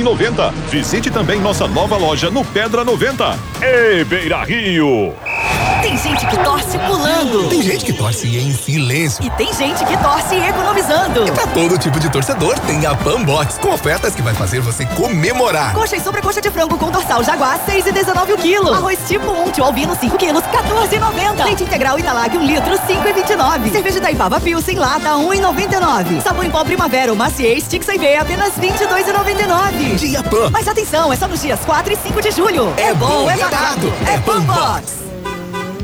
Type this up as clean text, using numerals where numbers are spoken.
14,90. Visite também nossa nova loja no Pedra 90. Ei, Beira Rio! Tem gente que torce pulando. Tem gente que torce em silêncio. E tem gente que torce economizando. E pra todo tipo de torcedor, tem a Panbox, com ofertas que vai fazer você comemorar. Coxa e sobrecoxa de frango com dorsal Jaguar, 6,19 o quilo. Arroz tipo 1, tio albino, 5 quilos, 14,90. Leite integral Italag, 1 litro, 5,29. Cerveja Itaipava Pilsen, lata, 1,99. Sabão em pó Primavera ou Maciez, Stick sem veia, apenas 22,99. Dia Pan. Mas atenção, é só nos dias 4 e 5 de julho. É bom, é barato. É Panbox.